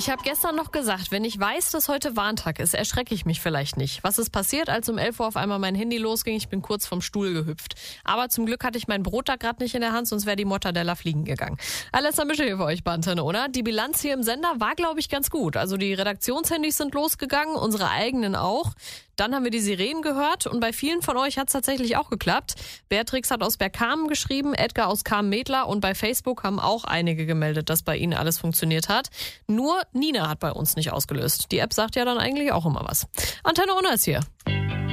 Ich habe gestern noch gesagt, wenn ich weiß, dass heute Warntag ist, erschrecke ich mich vielleicht nicht. Was ist passiert, als um 11 Uhr auf einmal mein Handy losging? Ich bin kurz vom Stuhl gehüpft. Aber zum Glück hatte ich mein Brot da gerade nicht in der Hand, sonst wäre die Mortadella fliegen gegangen. Alessa Mische hier für euch bei Antenne, oder? Die Bilanz hier im Sender war, glaube ich, ganz gut. Also die Redaktionshandys sind losgegangen, unsere eigenen auch. Dann haben wir die Sirenen gehört und bei vielen von euch hat es tatsächlich auch geklappt. Beatrix hat aus Bergkamen geschrieben, Edgar aus Kamen-Medler und bei Facebook haben auch einige gemeldet, dass bei ihnen alles funktioniert hat. Nur Nina hat bei uns nicht ausgelöst. Die App sagt ja dann eigentlich auch immer was. Antenne Unna ist hier.